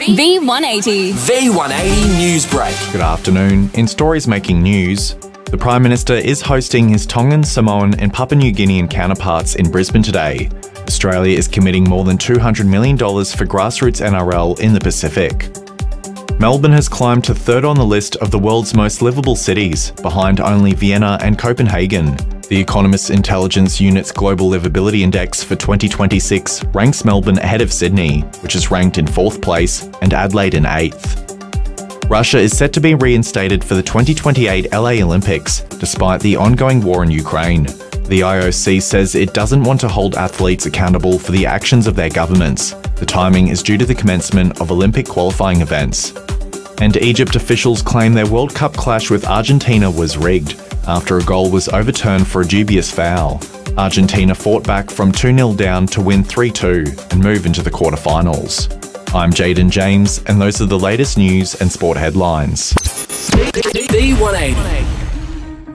V180. V180 News Break. Good afternoon. In stories making news, the Prime Minister is hosting his Tongan, Samoan and Papua New Guinean counterparts in Brisbane today. Australia is committing more than $200 million for grassroots NRL in the Pacific. Melbourne has climbed to third on the list of the world's most livable cities, behind only Vienna and Copenhagen. The Economist Intelligence Unit's Global Livability Index for 2026 ranks Melbourne ahead of Sydney, which is ranked in 4th place, and Adelaide in 8th. Russia is set to be reinstated for the 2028 LA Olympics, despite the ongoing war in Ukraine. The IOC says it doesn't want to hold athletes accountable for the actions of their governments. The timing is due to the commencement of Olympic qualifying events. And Egypt officials claim their World Cup clash with Argentina was rigged, after a goal was overturned for a dubious foul. Argentina fought back from 2-0 down to win 3-2 and move into the quarterfinals. I'm Jaden James, and those are the latest news and sport headlines. V180.